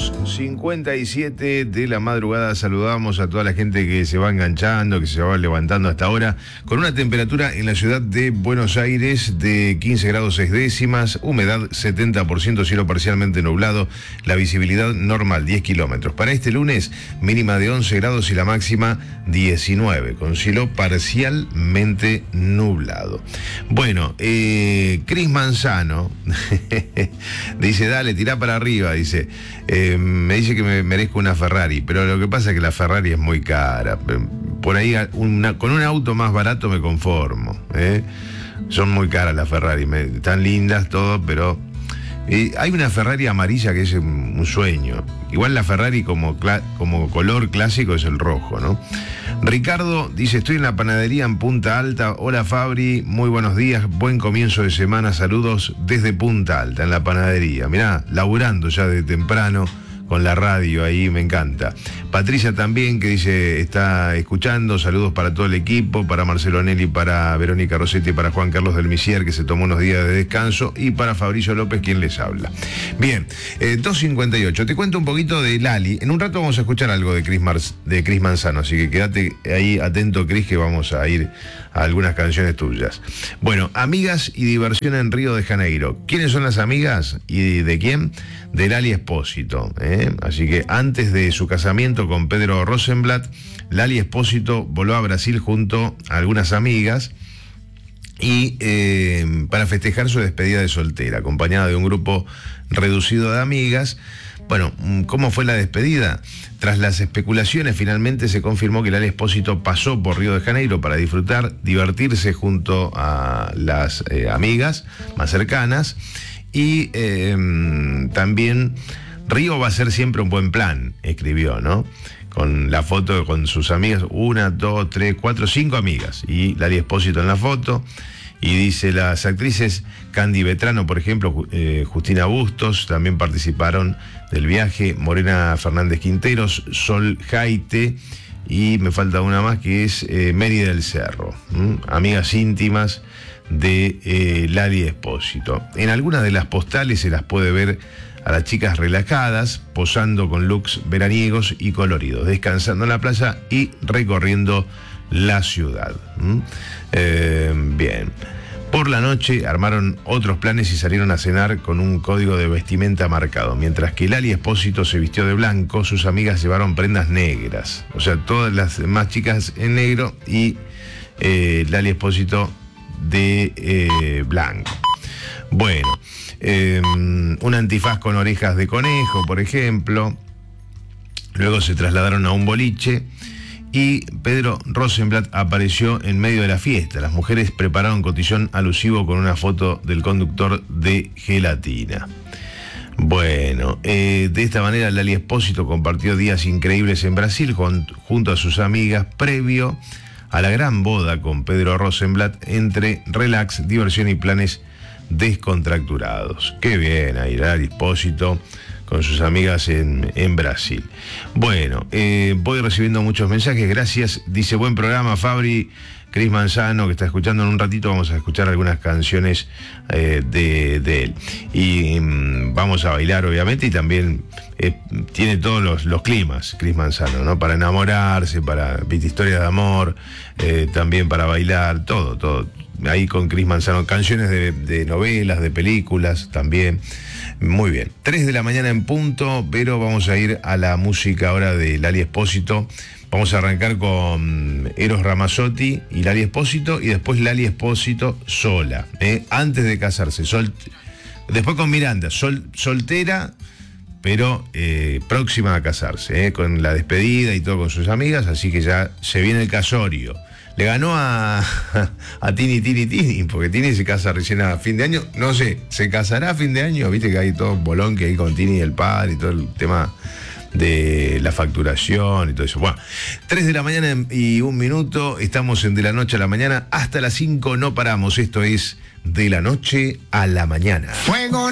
2:57 de la madrugada. Saludamos a toda la gente que se va enganchando, que se va levantando hasta ahora, con una temperatura en la ciudad de Buenos Aires de 15 grados 6 décimas, humedad 70%, cielo parcialmente nublado, la visibilidad normal 10 kilómetros. Para este lunes, mínima de 11 grados y la máxima 19, con cielo parcialmente nublado. Bueno, Cris Manzano dice, dale, tirá para arriba, dice, me dice que me merezco una Ferrari, pero lo que pasa es que la Ferrari es muy cara. Por ahí con un auto más barato me conformo, Son muy caras las Ferrari, están lindas todo, pero hay una Ferrari amarilla que es un sueño. Igual la Ferrari como color clásico es el rojo, ¿no? Ricardo dice, estoy en la panadería en Punta Alta. Hola Fabri, muy buenos días, buen comienzo de semana, saludos desde Punta Alta, en la panadería. Mirá, laburando ya de temprano con la radio ahí, me encanta. Patricia también, que dice, está escuchando, saludos para todo el equipo, para Marcelo Anelli, para Verónica Rossetti, para Juan Carlos del Misier, que se tomó unos días de descanso, y para Fabricio López, quien les habla. Bien, 2:58, te cuento un poquito de Lali. En un rato vamos a escuchar algo de Cris Manzano, así que quédate ahí atento, Cris, que vamos a ir a algunas canciones tuyas. Bueno, amigas y diversión en Río de Janeiro. ¿Quiénes son las amigas y de quién? De Lali Espósito, Así que antes de su casamiento con Pedro Rosenblatt, Lali Espósito voló a Brasil junto a algunas amigas y para festejar su despedida de soltera, acompañada de un grupo reducido de amigas. Bueno, ¿cómo fue la despedida? Tras las especulaciones, finalmente se confirmó que Lali Espósito pasó por Río de Janeiro para divertirse junto a las amigas más cercanas, y también Río va a ser siempre un buen plan, escribió, ¿no? Con la foto con sus amigas, 1, 2, 3, 4, 5 amigas, y Lali Espósito en la foto. Y dice, las actrices Candy Vetrano, por ejemplo, Justina Bustos, también participaron del viaje, Morena Fernández Quinteros, Sol Jaite, y me falta una más que es Mary del Cerro, amigas íntimas de Lali Espósito. En algunas de las postales se las puede ver a las chicas relajadas, posando con looks veraniegos y coloridos, descansando en la playa y recorriendo la ciudad. Bien. Por la noche armaron otros planes y salieron a cenar con un código de vestimenta marcado. Mientras que Lali Espósito se vistió de blanco, sus amigas llevaron prendas negras. O sea, todas las demás chicas en negro y Lali Espósito de blanco. Bueno, un antifaz con orejas de conejo, por ejemplo. Luego se trasladaron a un boliche y Pedro Rosenblatt apareció en medio de la fiesta. Las mujeres prepararon cotillón alusivo con una foto del conductor de gelatina. Bueno, de esta manera Lali Espósito compartió días increíbles en Brasil junto a sus amigas, previo a la gran boda con Pedro Rosenblatt, entre relax, diversión y planes descontracturados. Qué bien ahí Lali Espósito con sus amigas en Brasil. Bueno, voy recibiendo muchos mensajes, gracias. Dice, buen programa, Fabri. Cris Manzano, que está escuchando. En un ratito vamos a escuchar algunas canciones de él. Y vamos a bailar, obviamente, y también tiene todos los climas, Cris Manzano, ¿no? Para enamorarse, para historias de amor, también para bailar, todo. Ahí con Cris Manzano, canciones de novelas, de películas también. Muy bien, 3 de la mañana en punto, pero vamos a ir a la música ahora de Lali Espósito. Vamos a arrancar con Eros Ramazzotti y Lali Espósito, y después Lali Espósito sola, antes de casarse. Después con Miranda, soltera, pero próxima a casarse, con la despedida y todo con sus amigas, así que ya se viene el casorio. Le ganó a Tini, porque Tini se casa recién a fin de año. No sé, ¿se casará a fin de año? Viste que hay todo un bolón que hay con Tini y el padre y todo el tema de la facturación y todo eso. Bueno, 3 de la mañana y 1 minuto. Estamos en De la Noche a la Mañana. Hasta las 5 no paramos. Esto es De la Noche a la Mañana. Fuego.